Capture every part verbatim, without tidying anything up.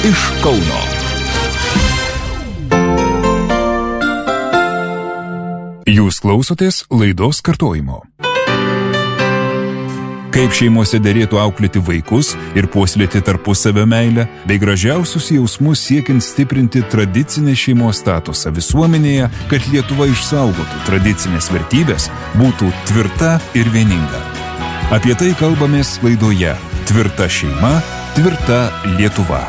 iš Kauno. Jūs klausotės laidos kartojimo. Kaip šeimose derėtų auklėti vaikus ir puoselėti tarpusavio meilę, bei gražiausius jausmus siekiant stiprinti tradicinę šeimos statusą visuomenėje, kad Lietuva išsaugotų tradicinės vertybės, būtų tvirta ir vieninga. Apie tai kalbamės laidoje Tvirta šeima, tvirta Lietuva.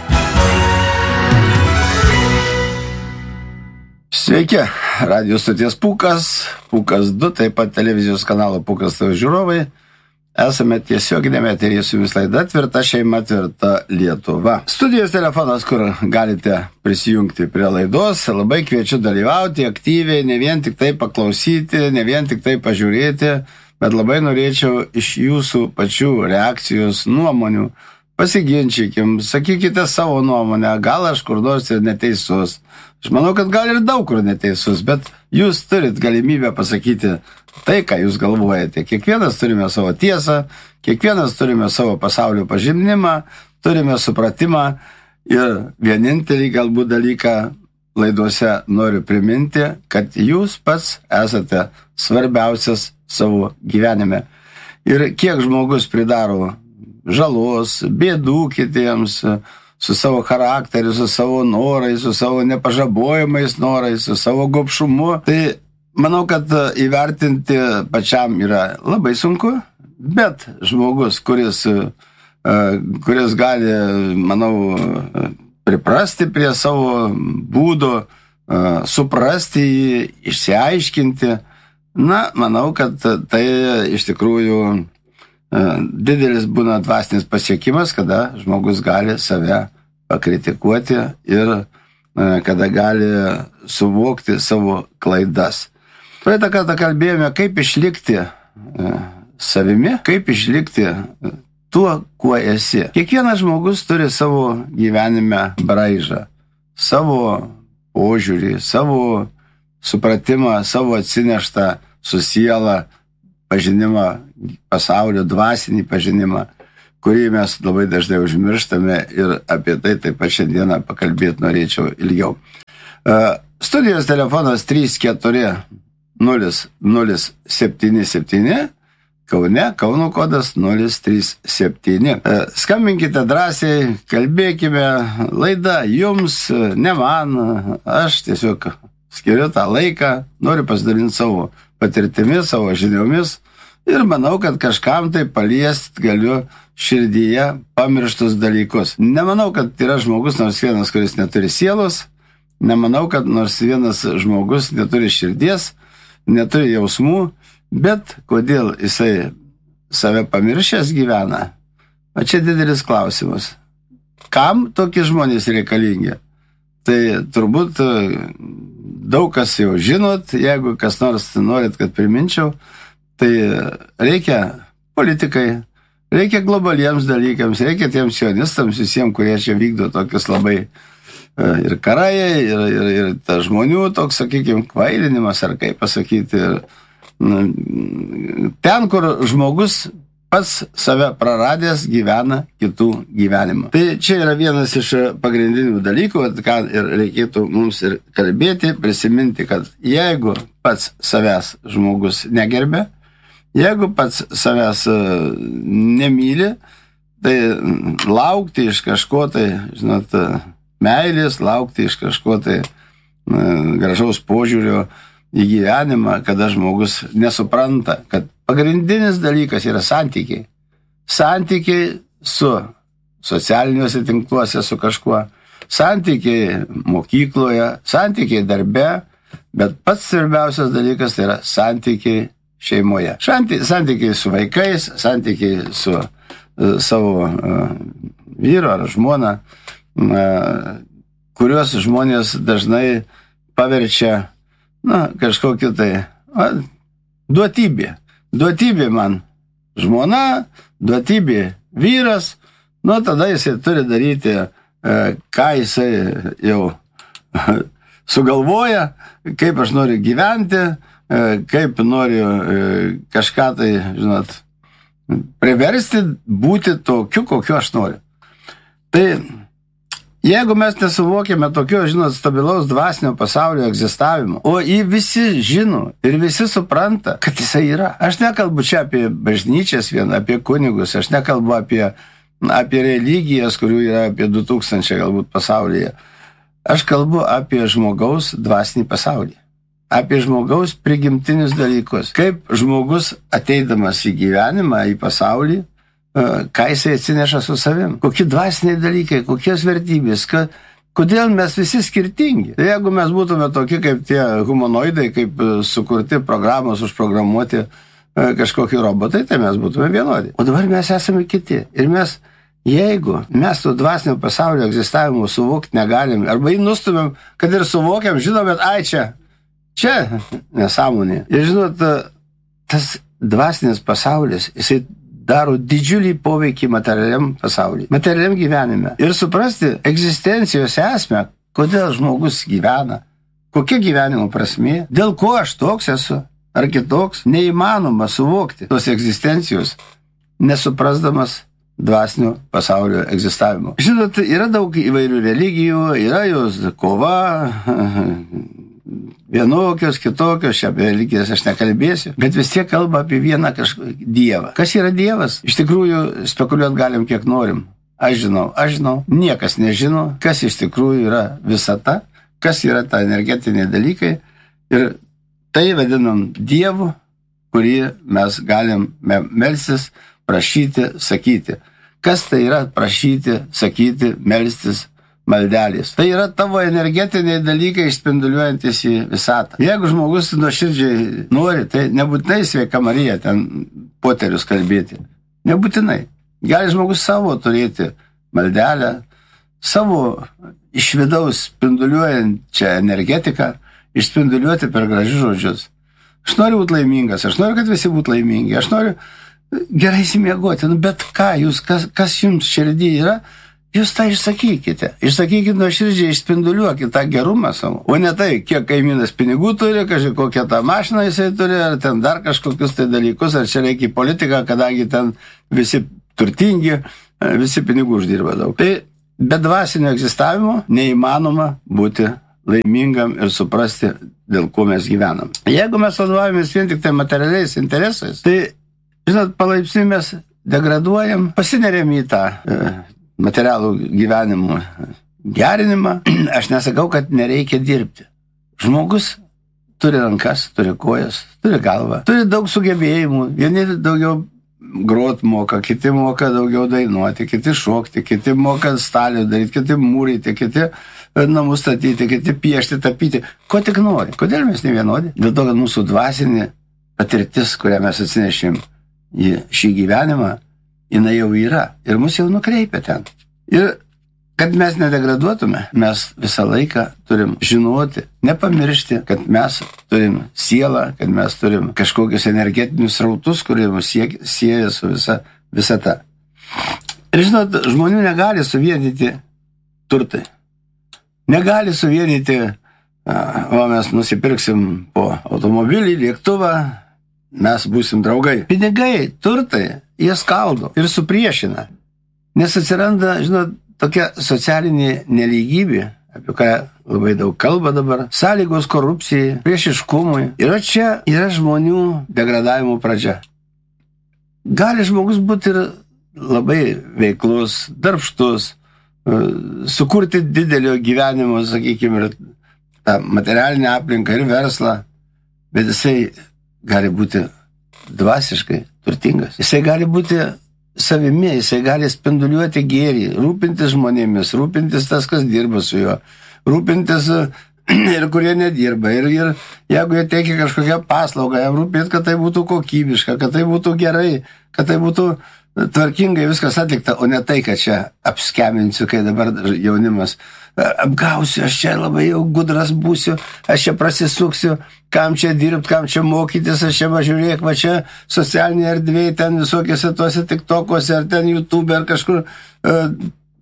Sveiki, radio stoties Pūkas, Pūkas du, taip pat televizijos kanalo Pūkas T V žiūrovai. Esame tiesioginėme eteryje su jumis laida Tvirta šeima, tvirta Lietuva. Studijos telefonas, kur galite prisijungti prie laidos. Labai kviečiu dalyvauti aktyviai, ne vien tik tai paklausyti, ne vien tik tai pažiūrėti, bet labai norėčiau iš jūsų pačių reakcijos, nuomonių. Pasiginčykim, sakykite savo nuomonę, gal aš kur nors ir neteisus. Aš manau, kad gal ir daug kur neteisus, bet jūs turit galimybę pasakyti tai, ką jūs galvojate. Kiekvienas turime savo tiesą, kiekvienas turime savo pasaulio pažinimą, turime supratimą ir vienintelį galbūt dalyką laidose noriu priminti, kad jūs pats esate svarbiausias savo gyvenime. Ir kiek žmogus pridaro žalos, bėdų kitiems, su savo charakteriu, su savo norais, su savo nepažabojimais norais, su savo gobšumu. Tai manau, kad įvertinti pačiam yra labai sunku, bet žmogus, kuris, kuris gali, manau, priprasti prie savo būdo, suprasti jį, išsiaiškinti, na, manau, kad tai iš tikrųjų didelis būna dvasinis pasiekimas, kada žmogus gali save pakritikuoti ir kada gali suvokti savo klaidas. Praeitą kartą kalbėjome, kaip išlikti savimi, kaip išlikti tuo, kuo esi. Kiekvienas žmogus turi savo gyvenime braižą, savo požiūrį, savo supratimą, savo atsineštą su siela pažinimą, pasaulio dvasinį pažinimą, kurį mes labai dažnai užmirštame ir apie tai taip pat šiandieną pakalbėti norėčiau ilgiau. Studijos telefonas trys keturi nulis nulis septyni septyni, Kaune, Kauno kodas nulis trys septyni. Skambinkite drąsiai, kalbėkime, laida jums, ne man, aš tiesiog skiriu tą laiką, noriu pasidalinti savo patirtimi, savo žiniomis ir manau, kad kažkam tai paliest galiu širdyje pamirštus dalykus. Nemanau, kad yra žmogus nors vienas, kuris neturi sielos, nemanau, kad nors vienas žmogus neturi širdies, neturi jausmų, bet kodėl jisai save pamiršęs gyvena? O čia didelis klausimas. Kam tokie žmonės reikalingi? Tai turbūt daug kas jau žinot, jeigu kas nors norit, kad priminčiau, tai reikia politikai, reikia globaliems dalykams, reikia tiems sionistams, visiems, kurie čia vykdo tokius labai ir karai, ir, ir, ir ta žmonių toks, sakykime, kvailinimas, ar kaip pasakyti. Ten, kur žmogus pats save praradęs gyvena kitų gyvenimą. Tai čia yra vienas iš pagrindinių dalykų, ką ir reikėtų mums ir kalbėti, prisiminti, kad jeigu pats savęs žmogus negerbė, jeigu pats savęs nemyli, tai laukti iš kažko tai, žinot, meilės, laukti iš kažko tai gražaus požiūrio į gyvenimą, kada žmogus nesupranta, kad pagrindinis dalykas yra santykiai. Santykiai su socialiniuose tinkluose su kažkuo, santykiai mokykloje, santykiai darbe, bet pats svarbiausias dalykas tai yra santykiai šeimoje. Santykiai su vaikais, santykiai su uh, savo uh, vyru ar žmona, uh, kuriuos žmonės dažnai paverčia na, kažkokiu tai a, duotybė. Duotybė man žmona, duotybė vyras, nu tada jisai turi daryti, e, ką jisai jau sugalvoja, kaip aš noriu gyventi, e, kaip noriu e, kažką tai, žinot, priversti būti tokiu, kokiu aš noriu. Tai Jeigu mes nesuvokėme tokio, žinot, stabilaus dvasinio pasaulio egzistavimo, o jį visi žino ir visi supranta, kad jisai yra. Aš nekalbu čia apie bažnyčias vien, apie kunigus, aš nekalbu apie, apie religijas, kurių yra apie du tūkstančiai galbūt pasaulyje. Aš kalbu apie žmogaus dvasinį pasaulį, apie žmogaus prigimtinius dalykus. Kaip žmogus ateidamas į gyvenimą, į pasaulį, ką jisai atsineša su savim, kokie dvasiniai dalykai, kokios vertybės, ka, kodėl mes visi skirtingi. Tai jeigu mes būtume tokie kaip tie humanoidai, kaip sukurti programos, užprogramuoti kažkokie robotai, tai mes būtume vienodi. O dabar mes esame kiti. Ir mes, jeigu mes to dvasinio pasaulio egzistavimo suvokti negalim, arba jį nustumėm, kad ir suvokiam, žinom, bet ai čia, čia nesąmonė. Ir žinot, tas dvasinis pasaulis, jisai daro didžiulį poveikį materialiam pasauliui, materialiam gyvenime. Ir suprasti egzistencijos esmę, kodėl žmogus gyvena, kokia gyvenimo prasmė, dėl ko aš toks esu, ar kitoks, neįmanoma suvokti tos egzistencijos, nesuprasdamas dvasinio pasaulio egzistavimo. Žinot, yra daug įvairių religijų, yra jos kova, vienokios, kitokios, čia apie religijas aš nekalbėsiu, bet vis tiek kalba apie vieną kažkokį Dievą. Kas yra Dievas? Iš tikrųjų, spekuliuot galim kiek norim. Aš žinau, aš žinau, niekas nežino, kas iš tikrųjų yra visata, kas yra ta energetiniai dalykai. Ir tai vadinam Dievu, kurį mes galim melstis, prašyti, sakyti. Kas tai yra prašyti, sakyti, melstis, maldelės? Tai yra tavo energetiniai dalykai išspinduliuojantis į visatą. Jeigu žmogus nuoširdžiai nori, tai nebūtinai Sveika Marija ten poterius kalbėti. Nebūtinai. Gali žmogus savo turėti maldelę, savo iš vidaus spinduliuojančią energetiką, išspinduliuoti per gražius žodžius. Aš noriu būti laimingas, aš noriu, kad visi būtų laimingi, aš noriu gerai įsimiegoti, nu, bet ką jūs, kas, kas jums širdį yra, jūs tą išsakykite. Išsakykite nuoširdžiai, išspinduliuokite tą gerumą savo. O ne tai, kiek kaimynas pinigų turi, kažkai kokią tą mašiną jisai turi, ar ten dar kažkokius tai dalykus, ar čia reikia į politiką, kadangi ten visi turtingi, visi pinigų uždirba daug. Tai be dvasinio egzistavimo neįmanoma būti laimingam ir suprasti, dėl ko mes gyvenam. Jeigu mes vadovavomės vien tik tai materialiais interesais, tai, žinot, palaipsniui mes degraduojam, pasineriam į tą e, materialų gyvenimų gerinimą. Aš nesakau, kad nereikia dirbti. Žmogus turi rankas, turi kojas, turi galvą, turi daug sugebėjimų. Vieni daugiau grot moka, kiti moka daugiau dainuoti, kiti šokti, kiti moka stalių daryti, kiti mūryti, kiti namus statyti, kiti piešti, tapyti. Ko tik nori. Kodėl mes ne vienodi? Dėl to, kad mūsų dvasinė patirtis, kurią mes atsinešėm į šį gyvenimą, jinai jau yra ir mus jau nukreipia ten. Ir kad mes nedegraduotume, mes visą laiką turim žinoti, nepamiršti, kad mes turim sielą, kad mes turim kažkokius energetinius srautus, kurie mus sieja su visa visata. Ir žinot, žmonių negali suvienyti turtai. Negali suvienyti, o mes nusipirksim po automobilį, lėktuvą, mes būsim draugai. Pinigai, turtai, jie skaldo ir supriešina. Nes atsiranda, žinot, tokia socialinė nelygybė, apie ką labai daug kalba dabar, sąlygos korupcijai, priešiškumui. Ir čia yra žmonių degradavimo pradžia. Gali žmogus būti ir labai veiklus, darbštus, sukurti didelio gyvenimo, sakykime, ir tą materialinę aplinką ir verslą, bet jisai gali būti dvasiškai turtingas. Jisai gali būti savimi, jisai gali spinduliuoti gėrį, rūpintis žmonėmis, rūpintis tas, kas dirba su juo, rūpintis ir kurie nedirba. Ir, ir jeigu jie teikia kažkokią paslaugą, jam rūpėt, kad tai būtų kokybiška, kad tai būtų gerai, kad tai būtų tvarkingai viskas atlikta, o ne tai, kad čia apskeminsiu, kai dabar jaunimas apgausiu, aš čia labai jau gudras būsiu, aš čia prasisuksiu, kam čia dirbti, kam čia mokytis, aš čia važiuok, va čia socialinėje erdvėje, ten visokiose tuose TikTok'uose, ar ten YouTube, ar kažkur uh,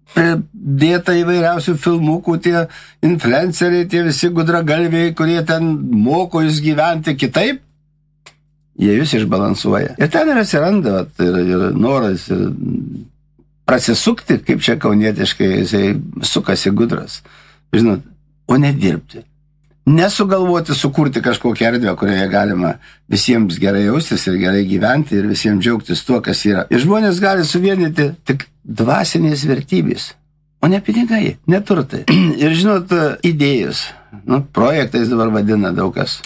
dėta įvairiausių filmukų, tie influenceriai, tie visi gudragalviai, kurie ten moko jūs gyventi kitaip, jie jūs išbalansuoja. Ir ten ir atsiranda, ir, ir noras, ir prasisukti, kaip čia kaunietiškai, jisai sukasi gudras. Žinot, o ne dirbti. Nesugalvoti, sukurti kažkokią erdvę, kurioje galima visiems gerai jaustis ir gerai gyventi ir visiems džiaugtis tuo, kas yra. Ir žmonės gali suvienyti tik dvasinės vertybės, o ne pinigai, ne turtai. Ir žinot, idėjos, nu, projektais dabar vadina daug kas.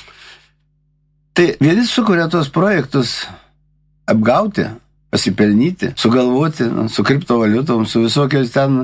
Tai vieni sukuria tos projektus apgauti, pasipelnyti, sugalvoti, su kriptovaliutom, su visokios ten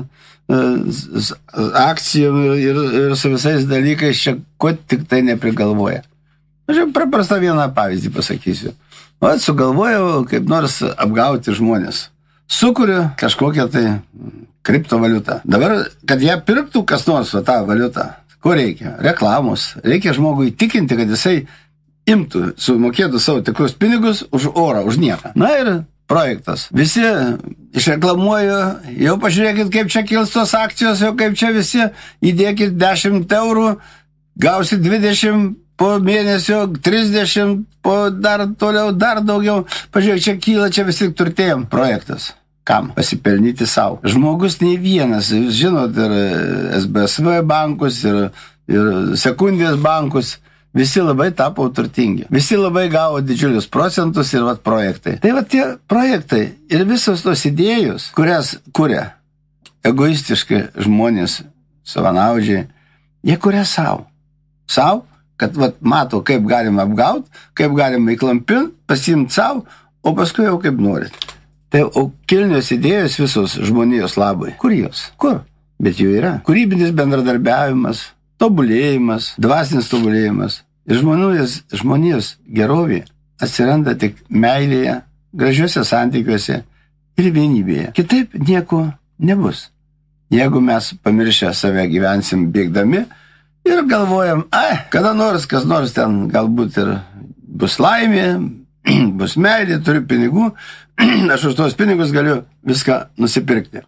akcijom ir, ir su visais dalykais, čia ko tik tai neprigalvoja. Aš jau paprastą vieną pavyzdį pasakysiu. O sugalvojau kaip nors apgauti žmonės. Sukuriu kažkokią tai kriptovaliutą. Dabar, kad ją pirktų kas nors va, tą valiutą, ko reikia? Reklamos. Reikia žmogui įtikinti, kad jisai imtų, sumokėtų savo tikrus pinigus už orą, už nieką. Na ir projektas. Visi išreklamuoju, jau pažiūrėkit, kaip čia kils tos akcijos, jau kaip čia visi įdėkit dešimt eurų, gausit dvidešimt po mėnesio, trisdešimt, po dar toliau, dar daugiau. Pažiūrėk, čia kyla, čia visi turtėjom projektas. Kam? Pasipelnyti savo. Žmogus nei vienas, jūs žinot, ir S B S V bankus, ir, ir sekundės bankus, visi labai tapo turtingi. Visi labai gavo didžiulius procentus ir vat projektai. Tai vat tie projektai ir visos tos idėjos, kurias kuria egoistiškai žmonės, savanaudžiai, jie kuria savo. Savo, kad vat mato, kaip galima apgauti, kaip galima įklampinti, pasiimti savo, o paskui jau kaip norit. Tai o kilnios idėjos visos žmonijos labai. Kur jos? Kur? Bet jų yra. Kūrybinis bendradarbiavimas, tobulėjimas, dvasinis tobulėjimas. Ir žmonijos, žmonijos gerovė atsiranda tik meilėje, gražiuose santykiuose ir vienybėje. Kitaip nieko nebus. Jeigu mes pamiršę save gyvensim bėgdami ir galvojam, ai, kada nors, kas nors ten galbūt ir bus laimė, bus meilė, turiu pinigų, aš už tos pinigus galiu viską nusipirkti.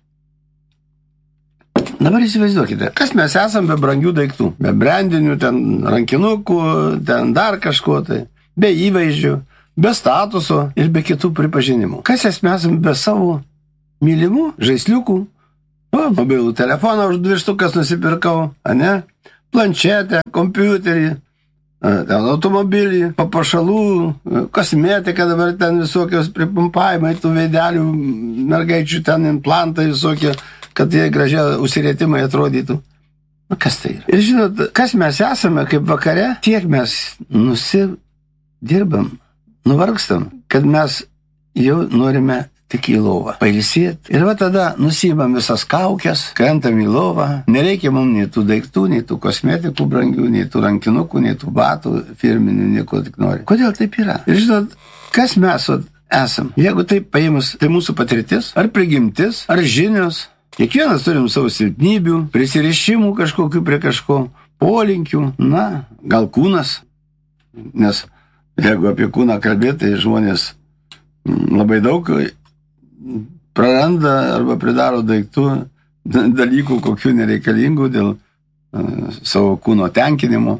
Dabar įsivaizduokite, kas mes esam be brangių daiktų, be brandinių, ten rankinukų, ten dar kažko tai, be įvaizdžių, be statuso ir be kitų pripažinimų. Kas mes esam be savo mylimų žaisliukų, o, mobilų telefoną už dvi štukas nusipirkau, ane, planšetę, kompiuterį, ten automobilį, papuošalų, kosmetiką, dabar ten visokios pripumpavimai, tų veidelių, mergaičių ten implantai visokie, kad jie gražiai užsirėtimai atrodytų. Na, kas tai yra? Ir žinot, kas mes esame, kaip vakare, tiek mes nusidirbam, nuvargstam, kad mes jau norime tik į lovą pailsėti. Ir va tada nusiimam visas kaukės, krentam į lovą, nereikia mums nei tų daiktų, nei tų kosmetikų brangių, nei tų rankinukų, nei tų batų firminių, nieko tik nori. Kodėl taip yra? Ir žinot, kas mes esam? Jeigu taip paėmus, tai mūsų patirtis, ar prigimtis, ar žinios. Kiekvienas turim savo silpnybių, prisirišimų kažkokių prie kažko, polinkių, na, gal kūnas, nes jeigu apie kūną kalbėti, tai žmonės labai daug praranda arba pridaro daiktų, dalykų kokių nereikalingų dėl uh, savo kūno tenkinimo.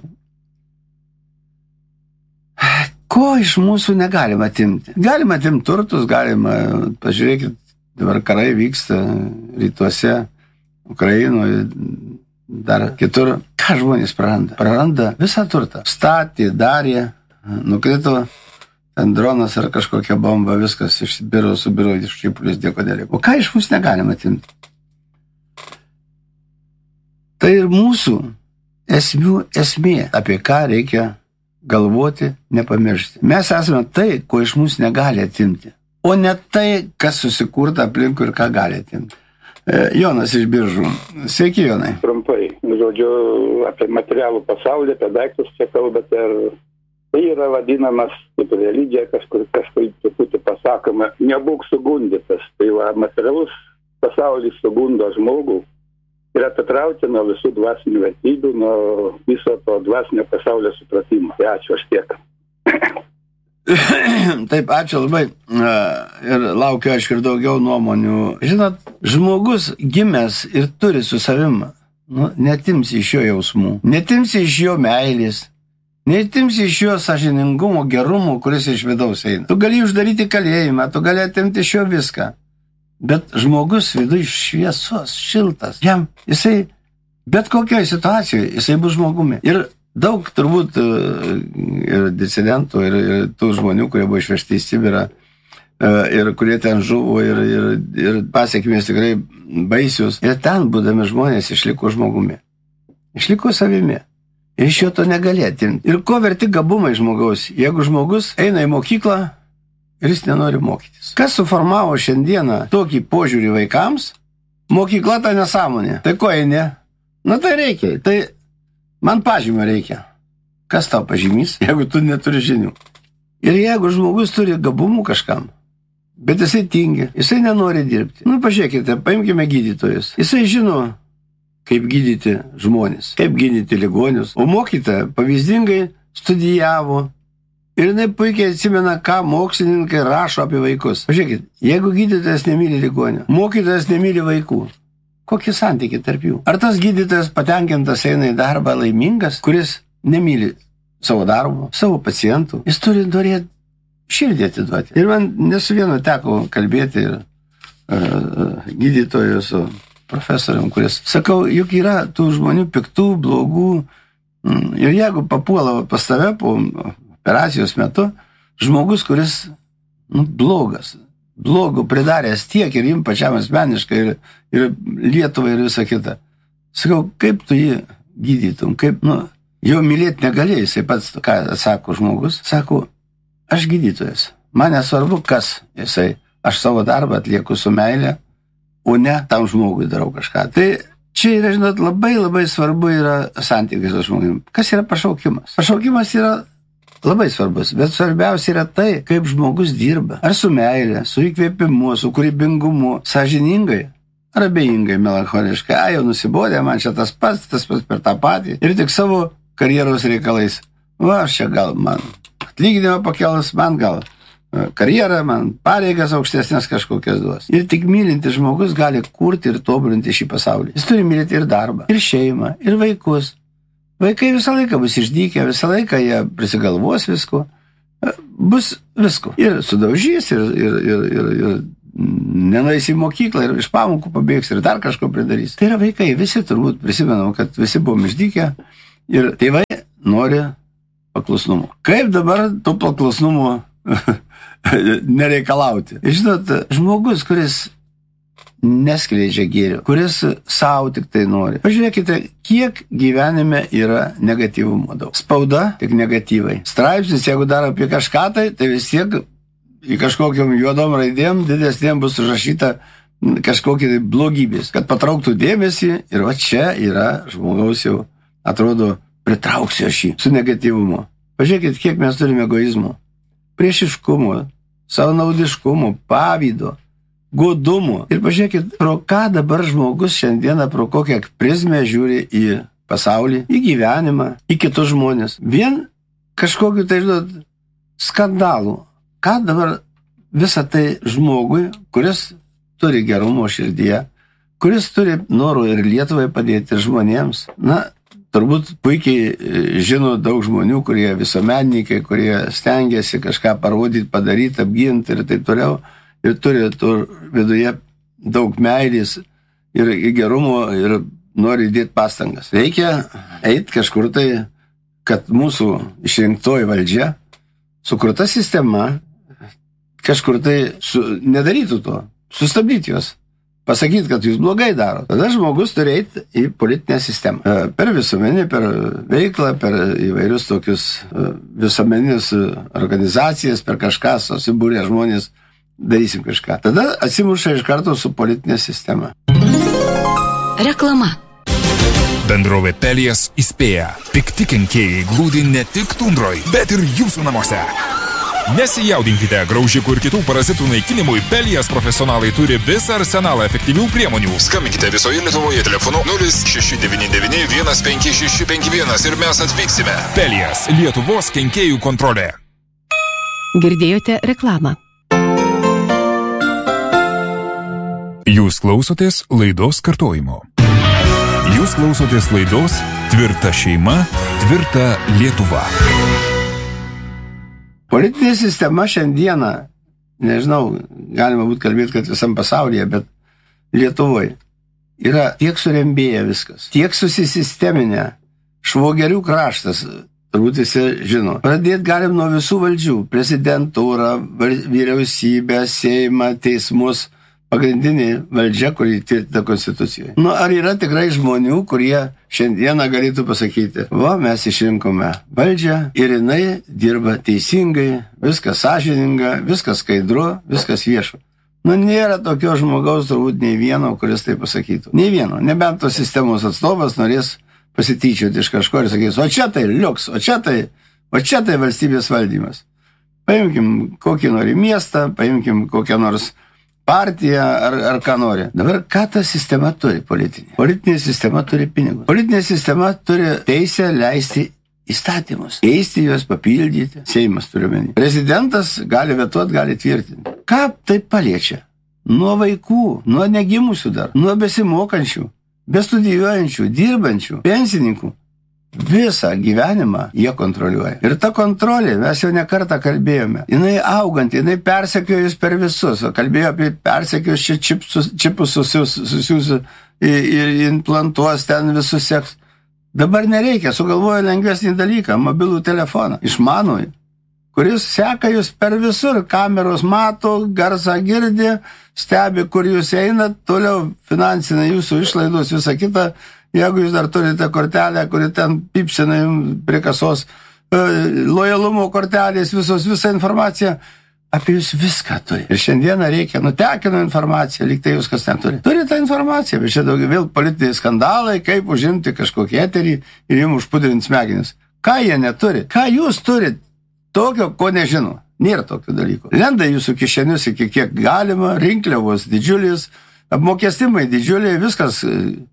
Ko iš mūsų negalima atimti? Galima atimti turtus, galima, pažiūrėkit, dabar karai vyksta rytuose, Ukrainoje, dar kitur. Ką žmonės praranda? Praranda visą turtą. Statė, darė, nukrito ten dronas ar kažkokia bomba, viskas išsibiro, subiro, iščipulis, dėko dėlė. O ką iš mūsų negalima atimti? Tai ir mūsų esmių esmė, apie ką reikia galvoti, nepamiršti. Mes esame tai, ko iš mūsų negali atimti. O ne tai, kas susikurta aplinkui ir ką gali atimti. Jonas iš Biržų. Sveiki, Jonai. Trumpai, žodžiu, apie materialų pasaulį, apie daiktus čia kalbate, ar tai yra vadinamas kaip religija, kažkur kažkaip truputį pasakoma, nebūk sugundytas. Tai va, materialus pasaulis sugundo žmogų ir atitraukia nuo visų dvasinių vertybių, nuo viso to dvasinio pasaulio supratimo. Tai ačiū, aš tiek. Taip, ačiū labai. Ir laukiu, aišku, ir daugiau nuomonių. Žinot, žmogus gimęs ir turi su savim, nu, netimsi iš jo jausmų, netimsi iš jo meilės, netimsi iš jo sąžiningumo, gerumo, kuris iš vidaus eina. Tu gali uždaryti kalėjimą, tu gali atimti iš jo viską. bet žmogus viduje šviesos, šiltas. Jam, jisai, bet kokioje situacijoje, jisai bus žmogumi. Ir daug turbūt ir disidentų, ir, ir tų žmonių, kurie buvo išvežti į Sibirą, ir kurie ten žuvo, ir, ir, ir pasiekmės tikrai baisius. Ir ten, būdami žmonės, išliko žmogumi. Išliko savimi. Ir iš jo to negali atimti. Ir ko verti gabumai žmogaus, jeigu žmogus eina į mokyklą ir jis nenori mokytis. Kas suformavo šiandieną tokį požiūrį vaikams? Mokykla ta nesąmonė. Tai ko eini? Na tai reikia. Tai man pažymio reikia. Kas tau pažymys, jeigu tu neturi žinių? Ir jeigu žmogus turi gabumų kažkam, bet jisai tingi, jisai nenori dirbti. Nu, pažiūrėkite, paimkime gydytojus. Jisai žino, kaip gydyti žmonės, kaip gydyti ligonius. O mokytoja pavyzdingai studijavo ir jinai puikiai atsimena, ką mokslininkai rašo apie vaikus. Pažiūrėkit, jeigu gydytojas nemyli ligonio, mokytojas nemyli vaikų, kokie santykiai tarp jų? Ar tas gydytojas patenkintas eina į darbą laimingas, kuris nemyli savo darbo, savo pacientų? Jis turi norėti širdį atiduoti. Ir man nesu vieno teko kalbėti ir uh, gydytojų su profesorium, kuris, sakau, juk yra tų žmonių piktų, blogų, ir jeigu papuola pas tave po operacijos metu, žmogus, kuris, nu, blogas, blogų pridaręs tiek ir jums pačiam asmeniškai, ir, ir Lietuvai, ir visa kita. Sakau, kaip tu jį gydytum, kaip, nu, jo mylėti negalėjai, jisai pats, ką atsako žmogus, sako, aš gydytojas, man nesvarbu, kas jisai, aš savo darbą atlieku su meilė, o ne tam žmogui darau kažką. Tai čia yra, žinot, labai labai svarbu yra santykiai su žmogumi. Kas yra pašaukimas? Pašaukimas yra labai svarbus, bet svarbiausia yra tai, kaip žmogus dirba. Ar su meilė, su įkvėpimu, su kūrybingumu, sąžiningai, ar abejingai, melancholiškai. A, jau nusibodė, man čia tas pats, tas pats per tą patį. Ir tik savo karjeros reikalais. Va, aš čia gal man atlyginimą pakelas, man gal karjerą, man pareigas aukštesnės kažkokias duos. Ir tik mylintis žmogus gali kurti ir tobulinti šį pasaulį. Jis turi mylėti ir darbą, ir šeimą, ir vaikus. Vaikai visą laiką bus išdykę, visą laiką jie prisigalvos visko, bus visko. Ir sudaužys, ir, ir, ir, ir, ir nenueis į mokyklą, ir iš pamokų pabėgs, ir dar kažko pridarys. Tai yra vaikai, visi turbūt prisimenam, kad visi buvom išdykę, ir tėvai nori paklusnumo. Kaip dabar to paklusnumo nereikalauti? Žinot, žmogus, kuris neskleidžia gėrio, kuris savo tik tai nori. Pažiūrėkite, kiek gyvenime yra negatyvumo daug. Spauda tik negatyvai. Straipsnis, jeigu dar apie kažką tai, tai vis tiek į kažkokiam juodom raidėm didesnėm bus užrašyta kažkokie tai blogybės, kad patrauktų dėmesį, ir va čia yra žmogaus jau, atrodo, pritrauksiu aš jį su negatyvumu. Pažiūrėkit, kiek mes turime egoizmo, priešiškumo, savanaudiškumo, pavydo, godumo. Ir pažiūrėkit, pro ką dabar žmogus šiandieną, pro kokią prizmę žiūri į pasaulį, į gyvenimą, į kitus žmonės. Vien kažkokiu tai, žinot, skandalų. Ką dabar visą tai žmogui, kuris turi gerumo širdyje, kuris turi norų ir Lietuvai padėti, ir žmonėms, na, turbūt puikiai žino daug žmonių, kurie visuomenininkai, kurie stengiasi kažką parodyti, padaryti, apginti ir taip toliau. Ir turi tu viduje daug meilės ir gerumo ir nori dėti pastangas. Reikia eiti kažkur tai, kad mūsų išrinktoji valdžia, sukurta sistema, kažkur tai su, nedarytų to, sustabdyti juos. Pasakyti, kad jūs blogai daro. Tada žmogus turi eiti į politinę sistemą. Per visuomenį, per veiklą, per įvairius tokius visuomeninius organizacijas, per kažką susibūrė žmonės, darysim kažką. Tada atsimuša iš karto su politinė sistema. Reklama. Bendrovė Pelijas įspėja. Pikti kenkėjai glūdi ne tik tundroj, bet ir jūsų namuose. Nesijaudinkite, graužikų ir kitų parazitų naikinimui Pelijas profesionalai turi visą arsenalą efektyvių priemonių. Skambinkite visoje Lietuvoje telefonu nulis šeši devyni devyni vienas penki šeši penki vienas ir mes atvyksime. Pelijas – Lietuvos kenkėjų kontrolė. Girdėjote reklamą. Jūs klausotės laidos kartojimo. Jūs klausotės laidos Tvirta šeima, tvirta Lietuva. Politinė sistema šiandieną nežinau, galima būtų kalbėti, kad visam pasaulyje, bet Lietuvoje yra tiek surembėję viskas, tiek susisisteminę, švogerių kraštas, turbūt visi žino. Pradėti galim nuo visų valdžių, prezidentūrą, vyriausybę, Seimą, teismus, pagrindinė valdžia, kuri tvirtina Konstitucijoje. Nu, ar yra tikrai žmonių, kurie šiandieną galėtų pasakyti, va, mes išrinkome valdžią ir jinai dirba teisingai, viskas sąžininga, viskas skaidru, viskas viešu. Nu, nėra tokio žmogaus, turbūt nei vieno, kuris tai pasakytų. Nei vieno, nebent tos sistemos atstovas norės pasityčioti iš kažko ir sakys, o čia tai liuks, o čia tai, o čia tai valstybės valdymas. Paimkim kokį nori miestą, paimkim kokią nors partiją ar, ar ką nori. Dabar ką ta sistema turi politinė? Politinė sistema turi pinigus. Politinė sistema turi teisę leisti įstatymus, keisti juos, papildyti. Seimas turi menį. Prezidentas gali vetuoti, gali tvirtinti. Ką tai paliečia? Nuo vaikų, nuo negimusių dar, nuo besimokančių, bestudijuojančių, dirbančių, pensininkų. Visą gyvenimą jie kontroliuoja. Ir ta kontrolė, mes jau ne kartą kalbėjome, jinai augant, jinai persekiojus per visus. Kalbėjo apie persekiojus čia čipsus, čipus susiūsius ir implantuos ten visus seks. Dabar nereikia, sugalvojo lengvesnį dalyką, mobilų telefoną, išmanųjį, kuris seka jūs per visur, kameros mato, garsą girdi, stebi, kur jūs einat, toliau finansina jūsų išlaidos, visą kitą. Jeigu jūs dar turite kortelę, kuri ten pipsina jums prie kasos, lojalumo kortelės, visos, visą informaciją, apie jūs viską turi. Ir šiandieną reikia, nutekino informaciją, lyg tai jūs kas ten turi. Turi tą informaciją, bet čia daugiau vėl politiniai skandalai, kaip užimti kažkokį eterį ir jums užpudrinti smegenis. Ką jie neturi? Ką jūs turit tokio, ko nežino? Nėra tokio dalyko. Lenda jūsų kišenius iki kiek galima, rinkliavos didžiulis, apmokestimai didžiuliai, viskas...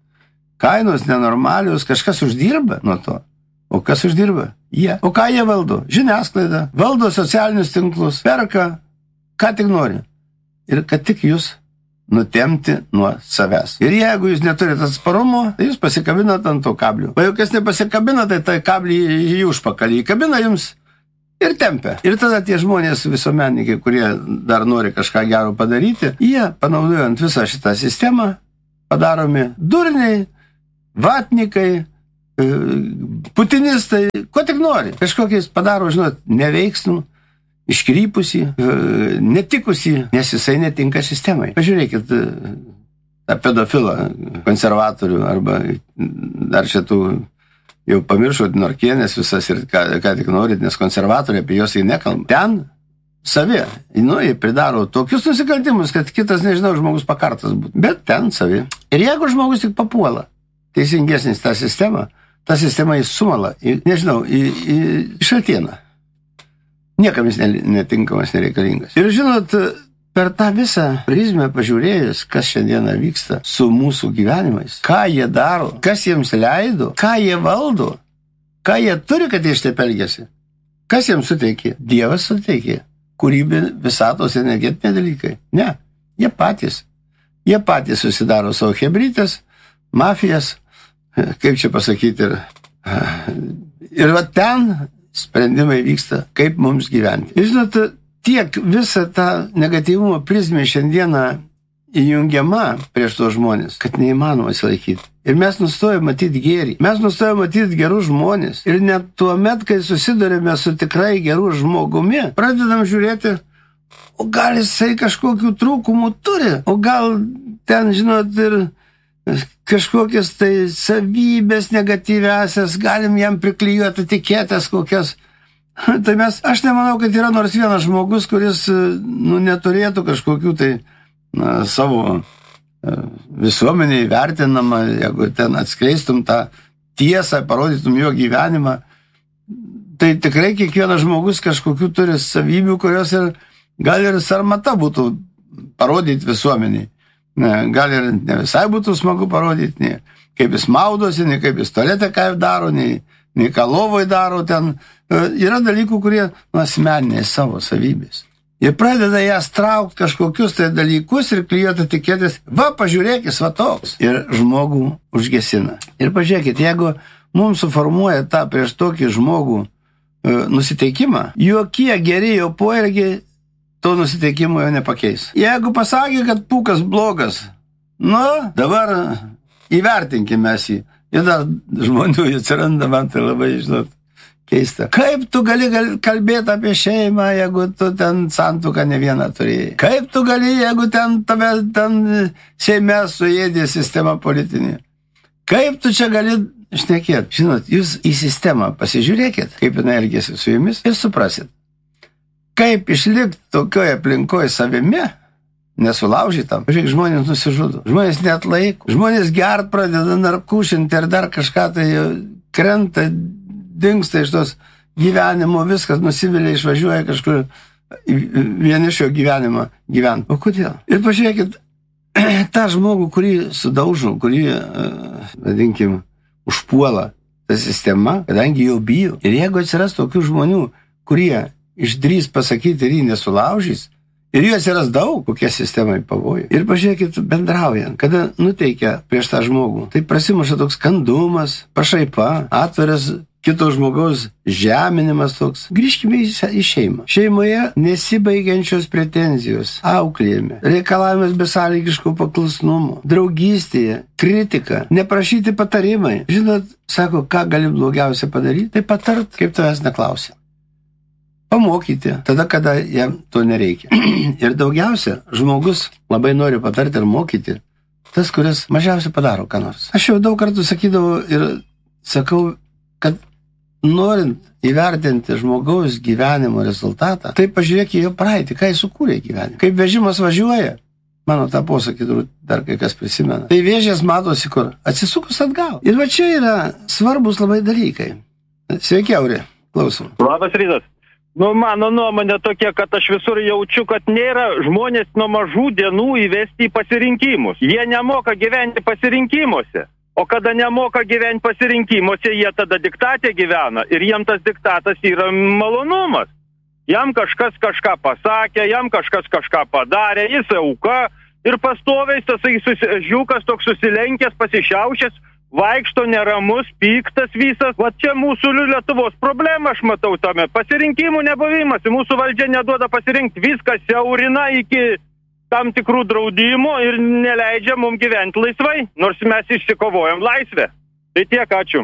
Kainos nenormalios, kažkas uždirba nuo to. O kas uždirba? Jie. O ką jie valdo? Žiniasklaida, valdo socialinius tinklus, perka, ką tik nori. Ir kad tik jūs nutemti nuo savęs. Ir jeigu jūs neturite atsparumo, tai jūs pasikabinat ant to kablių. O jau kas nepasikabina, tai tai kablį į užpakalį įkabina jums ir tempia. Ir tada tie žmonės visuomenininkai, kurie dar nori kažką gero padaryti, jie, panaudojant visą šitą sistemą, padaromi durniai, vatnikai, putinistai, ko tik nori. Kažkokiais padaro, žinot, neveiksnų, iškrypusį, netikusį, nes jisai netinka sistemai. Pažiūrėkit tą pedofilą, konservatorių, arba dar šitų, jau pamiršot Norkienės visas ir ką, ką tik norit, nes konservatoriai apie jos jį nekalba. Ten savi, nu, jie pridaro tokius nusikaltimus, kad kitas, nežinau, žmogus pakartas būtų. Bet ten savi. Ir jeigu žmogus tik papuola, teisingesnis tą sistemą, tą sistemą jis sumala, į, nežinau, į, į šaltieną. Niekam jis netinkamas, nereikalingas. Ir žinot, per tą visą prizmę pažiūrėjus, kas šiandieną vyksta su mūsų gyvenimais, ką jie daro, kas jiems leido, ką jie valdo, ką jie turi, kad jie šitaip elgiasi, kas jiems suteikė? Dievas suteikė. Kūrybė, visatos, energetiniai dalykai. Ne, jie patys. Jie patys susidaro savo hebrytės, mafijas, kaip čia pasakyti, ir, ir va ten sprendimai vyksta, kaip mums gyventi. Ir žinot, tiek visą tą negatyvumo prizmę šiandieną įjungiama prieš tos žmonės, kad neįmanoma atsilaikyti. Ir mes nustojame matyti gėrį. Mes nustojame matyti gerus žmonės. Ir net tuo met, kai susidurime su tikrai gerų žmogumi, pradedam žiūrėti, o gal jisai kažkokių trūkumų turi, o gal ten, žinot, ir kažkokias tai savybės negatyviasias, galim jam priklijuoti etiketės kokias. Tai mes, aš nemanau, kad yra nors vienas žmogus, kuris, nu, neturėtų kažkokių tai na, savo visuomeniai vertinama, jeigu ten atskleistum tą tiesą, parodytum jo gyvenimą, tai tikrai kiekvienas žmogus kažkokių turi savybių, kurios ir gal ir sarmata būtų parodyti visuomeniai. Ne, gal ir ne visai būtų smagu parodyti, nei kaip jis maudosi, nei kaip jis tualete ką daro, nei, nei ką lovoj daro ten. Yra dalykų, kurie nu, asmeniniai savo savybės. Jie pradeda jas traukti kažkokius tai dalykus ir klijuoti etiketės. Va, pažiūrėkis, va toks. Ir žmogų užgesina. Ir pažiūrėkit, jeigu mums suformuoja tą prieš tokį žmogų e, nusiteikimą, jokie geri jo poelgiai to nusiteikimo jau nepakeis. Jeigu pasakė, kad Pūkas blogas, nu, dabar įvertinkime jį. Ir dar žmonių atsiranda, man tai labai, žinot, keista. Kaip tu gali, gali kalbėti apie šeimą, jeigu tu ten santuoką ne vieną turėjai? Kaip tu gali, jeigu ten tave ten Seime suėdė sistema politinė? Kaip tu čia gali šnekėti? Žinot, jūs į sistemą pasižiūrėkit, kaip jinai elgėsi su jumis ir suprasit. Kaip išlikti tokioje aplinkoje savimi, nesulaužytam. Žiūrėk, žmonės nusižudo. Žmonės net laiko. Žmonės gert pradeda narkušinti ir dar kažką tai krenta, dingsta iš tos gyvenimo, viskas nusivilia, išvažiuoja kažkur vienišio gyvenimo gyvent. O kodėl? Ir pažiūrėkit, tą žmogų, kurį sudaužo, kurį, vadinkim, užpuola ta sistema, kadangi jau bijo. Ir jeigu atsiras tokių žmonių, kurie išdrys pasakyti ir jį nesulaužys, ir jų atsiras daug, kokie sistemai pavojai. Ir pažiūrėkit, bendraujant, kada nuteikia prieš tą žmogų, tai prasimuša toks kandumas, pašaipa, atviras kito žmogaus žeminimas toks. Grįžkime į šeimą. Šeimoje nesibaigiančios pretenzijos, auklėjime, reikalavimas besąlygiško paklusnumo, draugystėje, kritika, neprašyti patarimai. Žinot, sako, ką gali blogiausia padaryti, tai patart, kaip tavęs neklausia. Pamokyti, tada, kada jam to nereikia. Ir daugiausia žmogus labai nori patarti ir mokyti tas, kuris mažiausiai padaro ką nors. Aš jau daug kartų sakydavau ir sakau, kad norint įvertinti žmogaus gyvenimo rezultatą, tai pažiūrėk į jo praeitį, ką jis sukūrė gyvenimą. Kaip vežimas važiuoja, mano tą posakį dar kai kas prisimena, tai vėžės matosi kur, atsisukus atgal. Ir va čia yra svarbus labai dalykai. Sveiki, Auri, klausom. Labas rytas. Nu, mano nuomonė tokia, kad aš visur jaučiu, kad nėra žmonės nuo mažų dienų įvesti į pasirinkimus. Jie nemoka gyventi pasirinkimuose. O kada nemoka gyventi pasirinkimuose, jie tada diktate gyvena. Ir jiem tas diktatas yra malonumas. Jam kažkas kažką pasakė, jam kažkas kažką padarė, jis auka. Ir pastoviai tas žiūkas toks susilenkęs, pasišiaušęs, vaikšto neramus, piktas visas. Va čia mūsų Lietuvos problema, aš matau tame. Pasirinkimų nebuvimas. Mūsų valdžia neduoda pasirinkti. Viskas siaurina iki tam tikrų draudimų ir neleidžia mums gyventi laisvai, nors mes išsikovojam laisvę. Tai tiek, ačiū.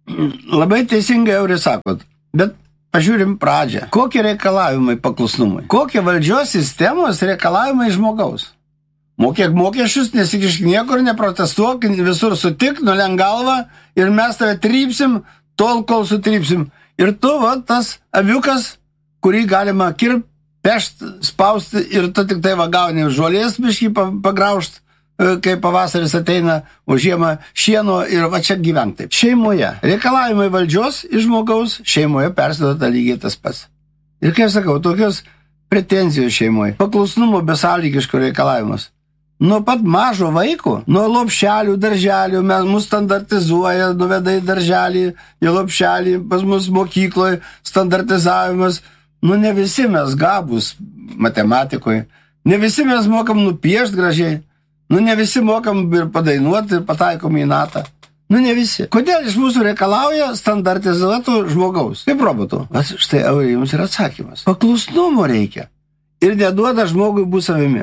Labai teisingai, Auri, sakot. Bet pažiūrim pradžią. Kokie reikalavimai paklusnumui? Kokie valdžios sistemos reikalavimai žmogaus? Mokėk mokesčius, nesikišk niekur, neprotestuok, visur sutik, nulenk galvą ir mes tave trypsim, tol, kol sutrypsim. Ir tu, va, tas aviukas, kurį galima kirp, pešt, spausti ir tu tik tai va gauni žolės biškį pagraužt, kai pavasaris ateina, o žiemą šieno ir va čia gyvent taip. Šeimoje reikalavimai valdžios iš žmogaus, šeimoje persiduoda lygiai tas pats. Ir kaip sakau, tokios pretenzijos šeimoje, paklusnumo besąlygiško reikalavimus. Nuo pat mažo vaiko, nuo lopšelių, darželių, mes mus standartizuoja, nuveda į darželį, į lopšelį, pas mus mokykloje standartizavimas. Nu, ne visi mes gabūs matematikoje, ne visi mes mokam nupiešti gražiai, nu, ne visi mokam ir padainuoti ir pataikom į natą. Nu, ne visi. Kodėl iš mūsų reikalauja standartizuotų žmogaus? Kaip robotų. Vas, štai, Auri, jums yra atsakymas. Paklusnumo reikia. Ir neduoda žmogui būti savimi.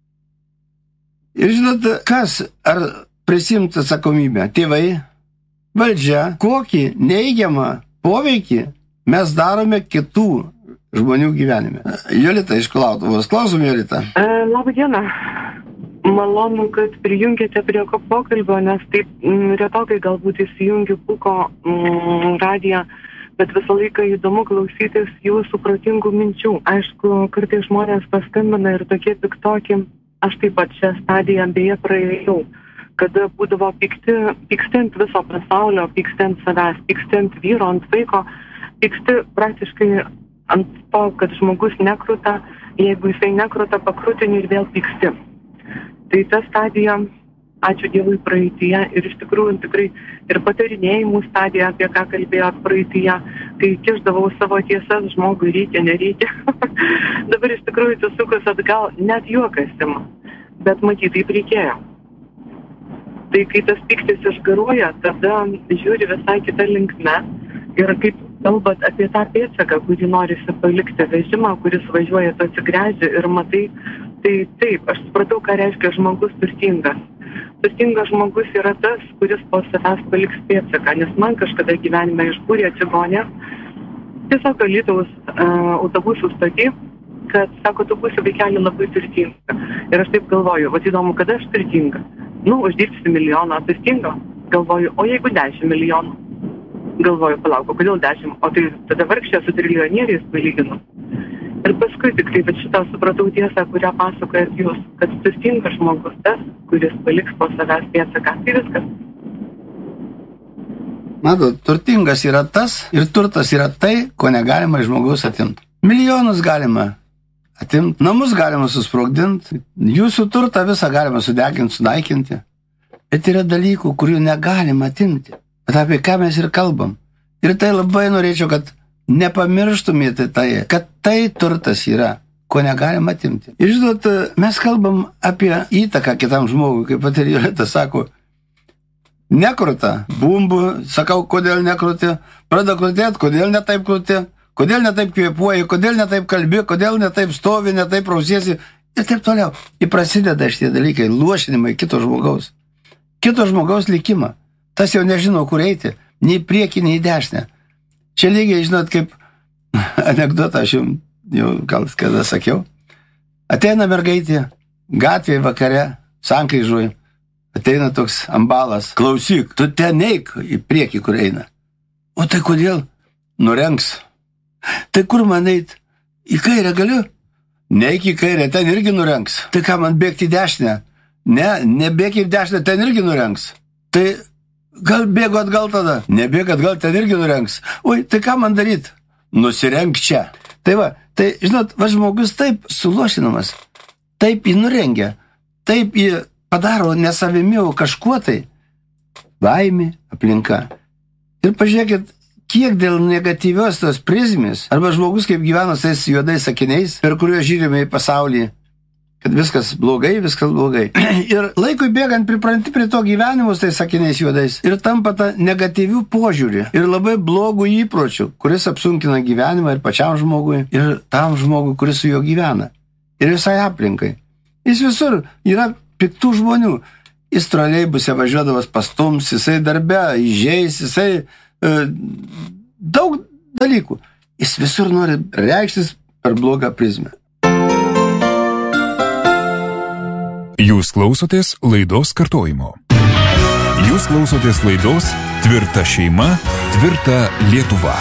Ir žinot, kas ar prisimti atsakomybę? Tėvai, valdžia, kokį neigiamą poveikį mes darome kitų žmonių gyvenime. Jolita iš Klautuvos. Klausom, Jolita. E, labą dieną. Malonu, kad prijungėte prie pokalbio, nes taip m, retokai galbūt įsijungiu Pūko m, radiją, bet visą laiką įdomu klausytis jūsų protingų minčių. Aišku, kartais žmonės paskambina ir tokie piktoki. Aš taip pat šią stadiją beje praėjau, kada būdavo pykti, pyksti ant viso pasaulio, pyksti ant savęs, pyksti ant vyro, ant vaiko, pyksti praktiškai ant to, kad žmogus nekruta, jeigu jisai nekruta, pakrutini ir vėl pyksti. Tai ta stadija, ačiū Dievui, praeityje ir iš tikrųjų tikrai ir patarinėjimų stadija, apie ką kalbėjot praeityje, kai kišdavau savo tiesas, žmogui reikia, nereikia. Dabar iš tikrųjų susukus atgal, net juokas ima, bet matyt, taip reikėjo. Tai kai tas pyktis išgaruoja, tada žiūri visai kitą linkme ir kaip kalbat apie tą pėdsaką, kurį norisi palikti, vežimą, kuris važiuoja, tu atsigręži ir matai, tai taip, aš supratau, ką reiškia žmogus turtingas. Turtingas žmogus yra tas, kuris po savęs paliks pėdsaką, nes man kažkada gyvenime išbūrė čigonė, tiesiog Alytaus uh, autobusų stoty, kad, sako, tu būsi vaikelį labai turtinga. Ir aš taip galvoju, va įdomu, kada aš turtinga? Nu, uždirbsi milijoną, turtinga. Galvoju, o jeigu dešimt milijonų? Galvoju, palauk, o kodėl dešimt? O tai tada vargšė su triljonieriais palyginu. Ir paskui tikrai, bet šitą supratau tiesą, kurią pasakojat jūs, kad turtingas žmogus tas, kuris paliks po savęs pėdsaką. Tai viskas. Matot, turtingas yra tas ir turtas yra tai, ko negalima iš žmogaus atimti. Milijonus galima atimti, namus galima susprogdinti, jūsų turtą visą galima sudeginti, sunaikinti. Bet yra dalykų, kurių negalima atimti. Bet apie ką mes ir kalbam. Ir tai labai norėčiau, kad nepamirštumėte tai, kad tai turtas yra, ko negalima atimti. Ir žinot, mes kalbam apie įtaką kitam žmogui, kaip pat ir Jolita sako, nekruta bumbų, sakau, kodėl nekruti, pradeda krutėti, kodėl netaip kruti, kodėl netaip kvėpuoji, kodėl netaip kalbi, kodėl netaip stovi, netaip rausiesi ir taip toliau. Ir prasideda šitie dalykai, luošinimai kito žmogaus. Kito žmogaus likimą. Tas jau nežino, kur eiti, nei prieki, nei dešinę. Čia lygiai, žinot, kaip anekdotą aš jums jau gal kada sakiau. Ateina mergaitė, gatvėje vakare, sankryžoje, ateina toks ambalas. Klausyk, tu ten eik į priekį, kur eina. O tai kodėl? Nurengs. Tai kur man eit? Į kairę galiu? Neik į kairę, ten irgi nurengs. Tai ką, man bėgti į dešinę? Ne, nebėk į dešinę, ten irgi nurengs. Tai gal bėgu atgal tada? Nebėg atgal, ten irgi nurengs. Oi, tai ką man daryt? Nusirenk čia. Tai va, tai, žinot, va žmogus taip suluošinamas, taip jį nurengia, taip jį padaro nesavimi, o kažkuo tai. Baimė, aplinka. Ir pažiūrėkit, kiek dėl negatyvios tos prizmės, arba žmogus kaip gyvena tais juodais sakiniais, per kuriuos žiūrime į pasaulį, kad viskas blogai, viskas blogai. Ir laikui bėgant pripranti prie to gyvenimus tais sakiniais juodais ir tampa ta negatyvių požiūrį ir labai blogų įpročių, kuris apsunkina gyvenimą ir pačiam žmogui, ir tam žmogui, kuris su juo gyvena. Ir visai aplinkai. Jis visur yra piktų žmonių. Jis troleibuse važiuodavas pastums, jisai darbe, įžeis, jisai e, daug dalykų. Jis visur nori reikštis per blogą prizmę. Jūs klausotės laidos kartojimo. Jūs klausotės laidos Tvirta šeima, tvirta Lietuva.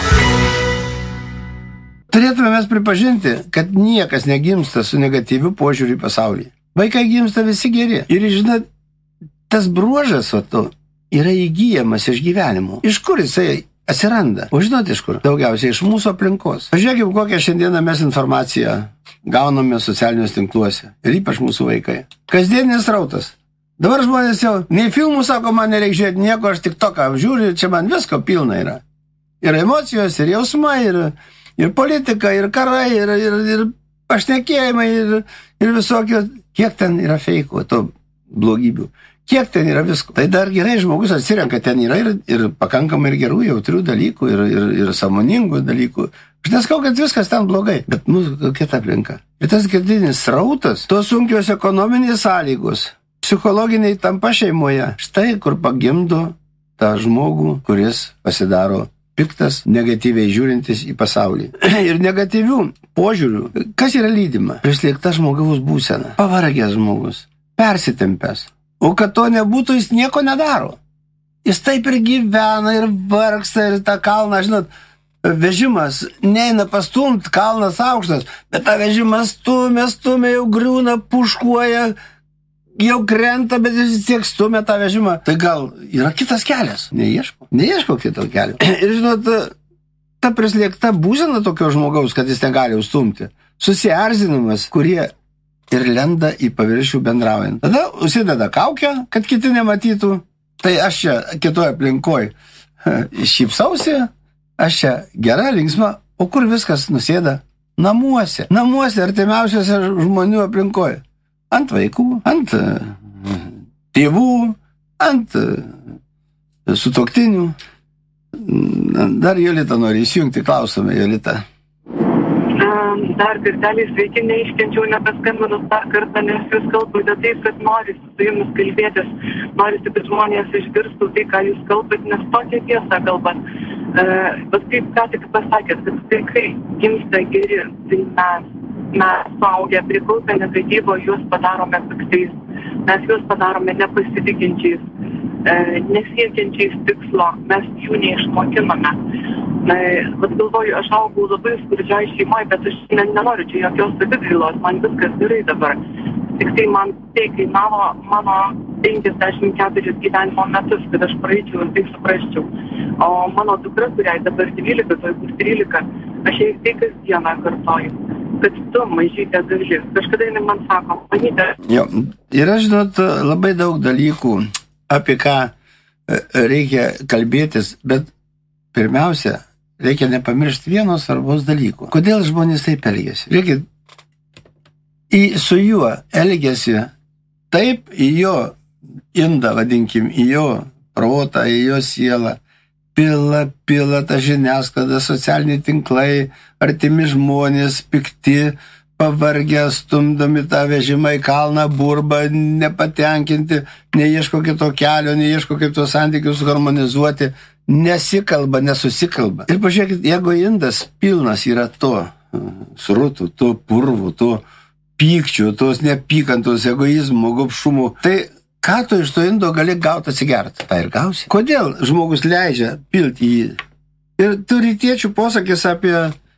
Turėtume mes pripažinti, kad niekas negimsta su negatyviu požiūriu į pasaulį. Vaikai gimsta visi geri. Ir žinot, tas bruožas va, to, yra įgyjamas iš gyvenimo. Iš kur jisai atsiranda? O žinot iš kur? Daugiausiai iš mūsų aplinkos. Pažiūrėkime, kokią šiandieną mes informaciją gauname socialiniuose tinkluose. Ir ypač mūsų vaikai. Kasdieninis rautas. Dabar žmonės jau, nei filmų sako, man nereikia žiūrėti nieko, aš tik toką apžiūriu, čia man visko pilna yra. Ir emocijos, ir jausmai, ir, ir politika, ir karai, ir, ir, ir pašnekėjimai, ir, ir visokio. Kiek ten yra feiko, to blogybių. Kiek ten yra visko. Tai dar gerai žmogus atsirenka, ten yra ir, ir pakankamai ir gerų, jautrių dalykų, ir, ir, ir sąmoningų dalykų. Aš neskau, kad viskas ten blogai, bet mūsų kokia ta aplinka. Ir tas girdinis srautas, tos sunkios ekonominės sąlygos, psichologiniai tampa šeimoje. Štai kur pagimdo tą žmogų, kuris pasidaro piktas, negatyviai žiūrintis į pasaulį. Ir negatyvių požiūrių. Kas yra lydima? Prislėgta žmogaus būsena. Pavargęs žmogus. Persitempęs. O kad to nebūtų, jis nieko nedaro. Jis taip ir gyvena, ir vargsta, ir tą kalną, žinot, vežimas neina pastumt, kalnas aukštas, bet tą vežimas stumia, stumia, jau griūna, puškuoja, jau krenta, bet jis tiek stumia tą vežimą. Tai gal yra kitas kelias? Neieško. Neieško kito kelio. Ir žinot, ta prislėgta būsena tokio žmogaus, kad jis negali užstumti. Susierzinimas, kurie ir lenda į paviršių bendraujant. Tada užsideda kaukę, kad kiti nematytų. Tai aš čia kitoj aplinkoj šypsausi, aš čia gera, linksma, o kur viskas nusėda? Namuose. Namuose, artimiausiose žmonių aplinkoj. Ant vaikų, ant tėvų, ant sutuoktinių. Dar Jolita nori įsijungti, klausome, Jolita. Dar kartelį sveiki, neiškenčiau, nepaskambinus dar kartą, nes jūs kalbate taip, kad norisi su jumis kalbėtis, norisi, kad žmonės išgirstų tai, ką jūs kalbat, nes tokia tiesa kalbat. Bet kaip ką tik pasakėt, kad vaikai gimsta geri, tai mes, mes suaugę prikaupę negatyvo, juos padarome piktais, mes juos padarome nepasitikinčiais, nesiekiančiais tikslo, mes jų neišmokiname. Na, vat galvoju, aš augau labai skurdžiai šeimoje, bet aš ne, nenoriu čia jokios savigylos, man viskas gerai dabar. Tik tai man tai kainavo mano penkiasdešimt keturis gyvenimo metus, kad aš praeičiau ir tai suprasčiau. O mano dukra, kuriai dabar dvylika, tai bus trylika, aš jai tai kasdieną kartoju, kad tu mažytė gali. Kažkada jinai man sako, manytė. Jo, yra, žinot, labai daug dalykų, apie ką reikia kalbėtis, bet pirmiausia, reikia nepamiršti vieno svarbos dalyko. Kodėl žmonės taip elgiasi? Reikia į, su juo elgiasi taip į jo indą, vadinkim, į jo protą, į jo sielą. Pila, pila ta žiniasklaida, socialiniai tinklai, artimi žmonės, pikti, pavargę, stumdomi tą vežimą į kalną, burba, nepatenkinti, neieško kito kelio, neieško kaip tuos santykius harmonizuoti, nesikalba, nesusikalba. Ir pažiūrėkit, jeigu indas pilnas yra to srutų, to purvų, to pykčių, tos neapykantos, egoizmų, gobšumų, tai ką tu iš to indo gali gauti atsigerti? Tai ir gausi. Kodėl žmogus leidžia pilti jį? Ir rytiečių posakis apie,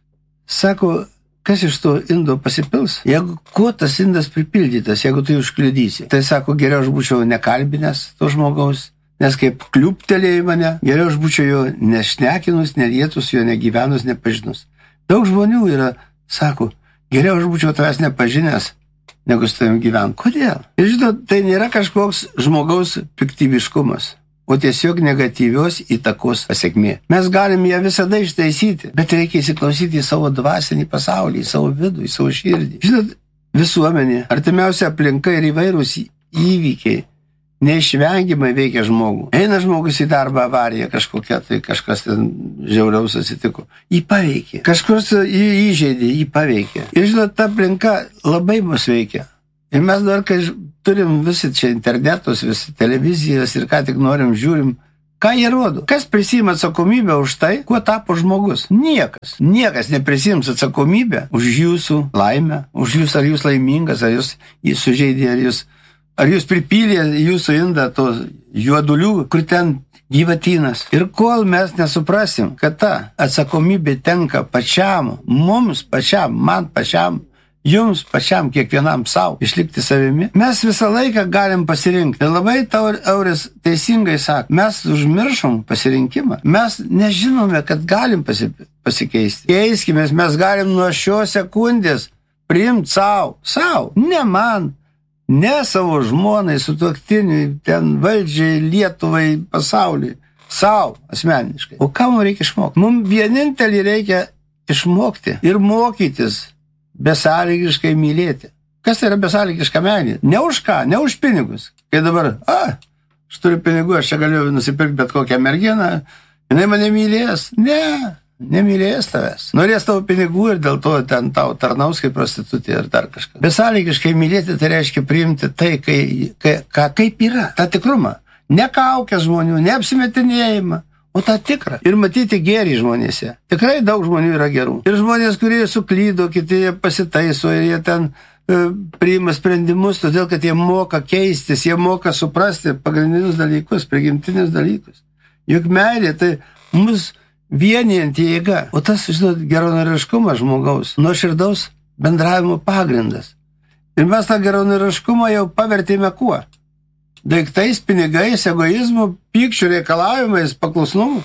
sako, kas iš to indo pasipils? Jeigu kuo tas indas pripildytas, jeigu tu užkliudysi, tai sako, geriau aš būčiau nekalbinęs to žmogaus, nes kaip kliuptelėjai mane, geriau aš būčiau jo nešnekinus, nelietus, jo negyvenus, nepažinus. Daug žmonių yra, sako, geriau aš būčiau tavęs nepažinęs, negu su tavim gyvent. Kodėl? Ir žinot, tai nėra kažkoks žmogaus piktybiškumas, o tiesiog negatyvios įtakos pasiekmė. Mes galim ją visada ištaisyti, bet reikia įsiklausyti į savo dvasinį pasaulį, į savo vidų, į savo širdį. Žinot, visuomenė, artimiausia aplinka ir įvairūs įvykiai neišvengiamai veikia žmogų. Eina žmogus į darbą, avarija kažkokia, tai kažkas ten žiauriaus atsitiko. Jį paveikė. Kažkas jį įžeidė, jį paveikė. Ir žinot, ta aplinka labai mus veikia. Ir mes dar, kai turim visi čia internetus, visi televizijas ir ką tik norim, žiūrim, ką jie rodo. Kas prisima atsakomybę už tai, kuo tapo žmogus? Niekas. Niekas neprisims atsakomybę už jūsų laimę, už jūs, ar jūs laimingas, ar jūs jį sužeidė, ar jūs Ar jūs pripylė jūsų indą to juodulių, kur ten gyvatynas. Ir kol mes nesuprasim, kad ta atsakomybė tenka pačiam, mums pačiam, man pačiam, jums pačiam, kiekvienam savo, išlikti savimi, mes visą laiką galim pasirinkti. Ir labai Auris teisingai sako, mes užmiršom pasirinkimą. Mes nežinome, kad galim pasi, pasikeisti. Keiskime, mes galim nuo šios sekundės priimti savo, savo, ne man, ne savo žmonai, sutuoktiniui, ten valdžiai, Lietuvai, pasauliui, savo asmeniškai. O ką mums reikia išmokti? Mums vienintelį reikia išmokti ir mokytis besąlygiškai mylėti. Kas tai yra besąlygiška meilė? Ne už ką, ne už pinigus. Kai dabar, a, aš turiu pinigų, aš čia galiu nusipirkti bet kokią merginą, jinai mane mylės. Ne. Nemylės tavęs. Norės tavo pinigų ir dėl to ten tau tarnaus kaip prostitutė ir dar kažką. Besąlygiškai mylėti tai reiškia priimti tai, kai, kai, ka, kaip yra, tą tikrumą. Ne kaukės žmonių, ne apsimetinėjimą, o tą tikrą. Ir matyti gėrį žmonėse. Tikrai daug žmonių yra gerų. Ir žmonės, kurie suklydo, kiti jie pasitaiso ir jie ten e, priima sprendimus, todėl kad jie moka keistis, jie moka suprasti pagrindinius dalykus, prigimtinius dalykus. Juk meilė tai mus vienijanti jėga. O tas, žinot, geronoriškumas žmogaus, nuoširdaus bendravimo pagrindas. Ir mes tą geronoriškumą jau pavertėme kuo? Daiktais, pinigais, egoizmu, pykčių reikalavimais, paklusnumu.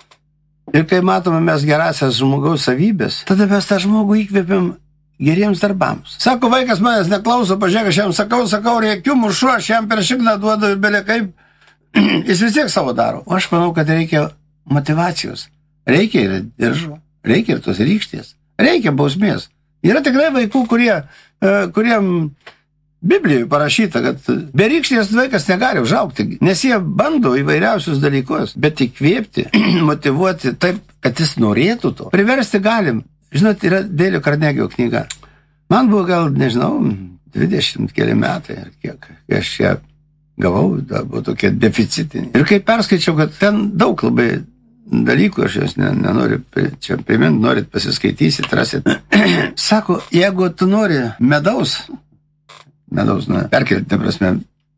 Ir kai matome mes gerasias žmogaus savybės, tada mes tą žmogų įkvėpiam geriems darbams. Sako, vaikas manęs neklauso, pažiūrėk, aš jam sakau, sakau, rėkiu, mušu, aš jam per šikną duodu ir belia kaip, jis vis tiek savo daro. O aš manau, kad reikia motyvacijos. Reikia ir diržo, reikia ir tos rykštės, reikia bausmės. Yra tikrai vaikų, kurie, kuriem Biblijoje parašyta, kad berykštės vaikas negali užaugti, nes jie bando įvairiausius dalykus, bet įkvėpti, motivuoti taip, kad jis norėtų to. Priversti galim. Žinot, yra Dėlio Karnegio knyga. Man buvo gal, nežinau, dvidešimt keli metai, ar kiek, kai aš ją gavau, da, buvo tokie deficitiniai. Ir kai perskaičiau, kad ten daug labai dalykų, aš jos nenoriu čia primint, norit pasiskaitysit, rasit. Sako, jeigu tu nori medaus, medaus, nu, perkelti, prasme,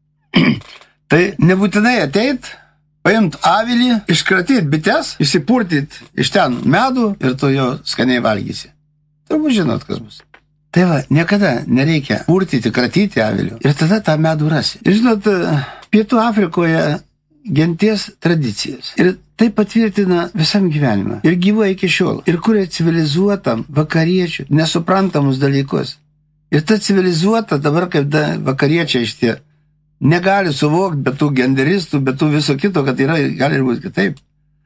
tai nebūtinai ateit, paimt avilį, iškratyti bites, išsipurtyti iš ten medų ir tu jo skaniai valgysi. Turbūt žinot, kas bus. Tai va, niekada nereikia purtyti, kratyti avilių ir tada tą medų rasi. Ir žinot, Pietų Afrikoje genties tradicijas. Ir tai patvirtina visam gyvenimą. Ir gyvuoja iki šiol. Ir kuria civilizuotam vakariečių nesuprantamus dalykus. Ir ta civilizuota dabar kaip da, vakariečiai šitie negali suvokti be tų genderistų, be tų viso kito, kad yra, gali būti kitaip.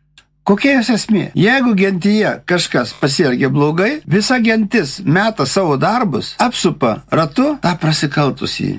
Kokia jos esmė? Jeigu gentyje kažkas pasielgia blogai, visa gentis meta savo darbus, apsupa ratu tą prasikaltusį.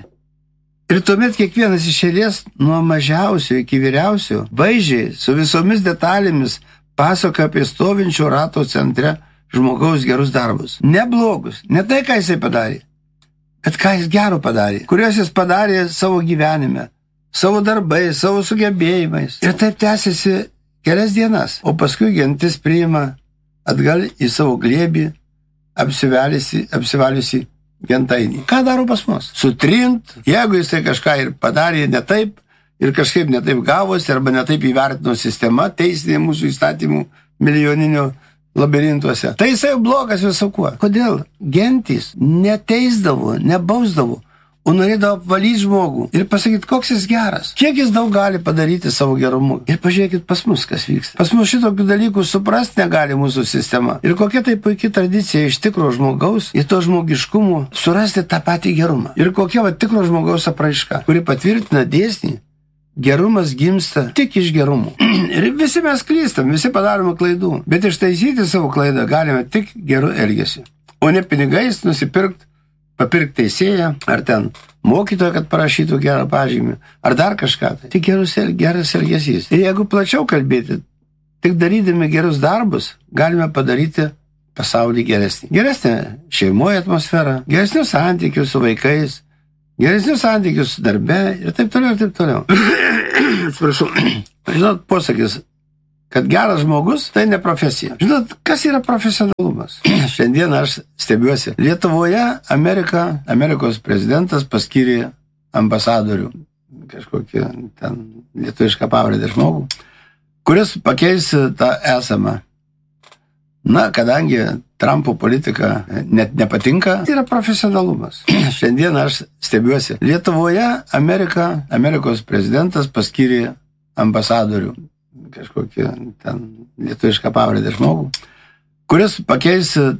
Ir tuomet kiekvienas iš eilės nuo mažiausio iki vyriausio vaizdžiai su visomis detalėmis pasaka apie stovinčio rato centre žmogaus gerus darbus. Ne blogus, ne tai, ką jisai padarė, bet ką jis gero padarė, kuriuos jis padarė savo gyvenime, savo darbais, savo sugebėjimais. Ir taip tęsiasi kelias dienas, o paskui gentis priima atgal į savo glėbį apsivaliusi, apsivaliusi gentainį. Ką daro pas mus? Sutrint, jeigu jisai kažką ir padarė ne taip, ir kažkaip ne taip gavosi, arba ne taip įvertino sistema, teisinė mūsų įstatymų milijoninio labirintuose. Tai jisai blogas visokuo. Kodėl? Gentys neteisdavo, nebausdavo, o norėdavo apvalyti žmogų ir pasakyti, koks jis geras. Kiek jis daug gali padaryti savo gerumu. Ir pažiūrėkit pas mus, kas vyksta. Pas mus šitokių dalykų suprasti negali mūsų sistema. Ir kokia tai puikia tradicija iš tikro žmogaus, į to žmogiškumo surasti tą patį gerumą. Ir kokia va tikro žmogaus apraiška, kuri patvirtina dėsnį, gerumas gimsta tik iš gerumų. Ir visi mes klystam, visi padarome klaidų. Bet ištaisyti savo klaidą galime tik geru elgesiu. O ne pinigais nusipirkti, papirkti teisėją, ar ten mokytoją, kad parašytų gerą pažymį, ar dar kažką. Tai tik gerus, geras elgesys. Ir jeigu plačiau kalbėti, tik darydami gerus darbus, galime padaryti pasaulį geresnį. Geresnę šeimoje atmosferą, geresnius santykius su vaikais, geresnius santykius su darbe ir taip toliau, ir taip toliau. Atsiprašau. Žinot, posakis, kad geras žmogus tai ne profesija. Žinot, kas yra profesionalumas? Šiandien aš stebiuosi. Lietuvoje Amerika, Amerikos prezidentas paskyrė ambasadorių, kažkokį ten lietuvišką pavardę žmogų, kuris pakeis tą esamą. Na, kadangi Trumpo politika net nepatinka, tai yra profesionalumas. Šiandien aš stebiuosi. Lietuvoje Amerika, Amerikos prezidentas paskyrė ambasadorių, kažkokį ten lietuvišką pavardę žmogų, kuris pakeis